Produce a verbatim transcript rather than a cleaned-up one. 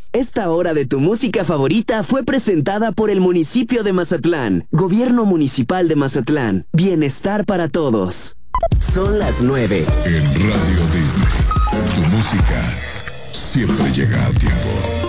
Esta hora de tu música favorita fue presentada por el municipio de Mazatlán, Gobierno Municipal de Mazatlán, Bienestar para Todos. Son las nueve. En Radio Disney, tu música siempre llega a tiempo.